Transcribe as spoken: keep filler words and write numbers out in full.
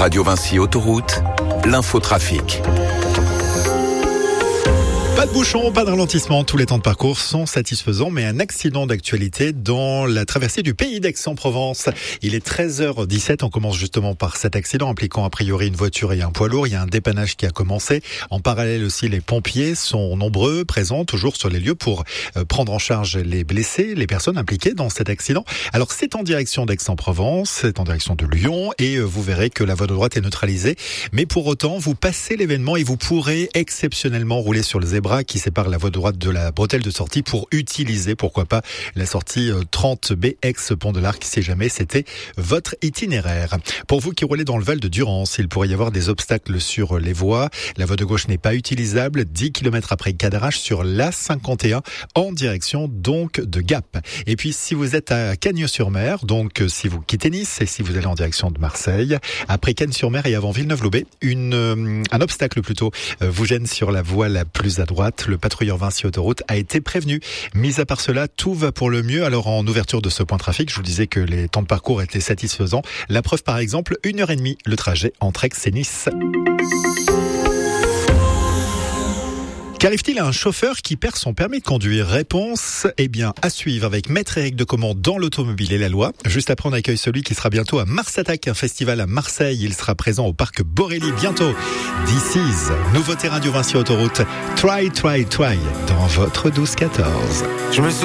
Radio Vinci Autoroute, l'infotrafic. Pas de bouchons, pas de ralentissement, tous les temps de parcours sont satisfaisants, mais un accident d'actualité dans la traversée du pays d'Aix-en-Provence. Il est treize heures dix-sept, on commence justement par cet accident impliquant a priori une voiture et un poids lourd. Il y a un dépannage qui a commencé. En parallèle aussi, les pompiers sont nombreux, présents toujours sur les lieux pour prendre en charge les blessés, les personnes impliquées dans cet accident. Alors c'est en direction d'Aix-en-Provence, c'est en direction de Lyon et vous verrez que la voie de droite est neutralisée. Mais pour autant, vous passez l'événement et vous pourrez exceptionnellement rouler sur le zébra qui sépare la voie de droite de la bretelle de sortie pour utiliser, pourquoi pas, la sortie trente B ex-Pont de l'Arc si jamais c'était votre itinéraire. Pour vous qui roulez dans le Val de Durance, il pourrait y avoir des obstacles sur les voies. La voie de gauche n'est pas utilisable, dix kilomètres après Cadarache sur l'A cinquante et un en direction donc de Gap. Et puis si vous êtes à Cagnes-sur-Mer, donc si vous quittez Nice et si vous allez en direction de Marseille, après Cagnes-sur-Mer et avant Villeneuve-Loubet, une, euh, un obstacle plutôt euh, vous gêne sur la voie la plus à droite. Le patrouilleur Vinci Autoroute a été prévenu. Mis à part cela, tout va pour le mieux. Alors en ouverture de ce point trafic, je vous disais que les temps de parcours étaient satisfaisants. La preuve par exemple, une heure et demie le trajet entre Aix et Nice. Qu'arrive-t-il à un chauffeur qui perd son permis de conduire? Réponse, eh bien, à suivre avec Maître Éric Decomont dans l'automobile et la loi. Juste après, on accueille celui qui sera bientôt à Mars Attack, un festival à Marseille. Il sera présent au parc Borély bientôt. This is nouveauté Radio Vinci Autoroute. Try, try, try dans votre douze quatorze. Je me souviens